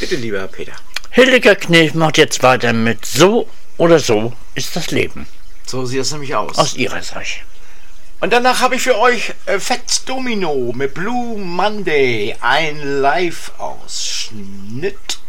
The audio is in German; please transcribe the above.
Bitte, lieber Herr Peter. Hildegard Knef macht jetzt weiter mit So oder so ist das Leben. So sieht es nämlich aus. Aus ihrer Sicht. Und danach habe ich für euch Fats Domino mit Blue Monday. Ein Live-Ausschnitt.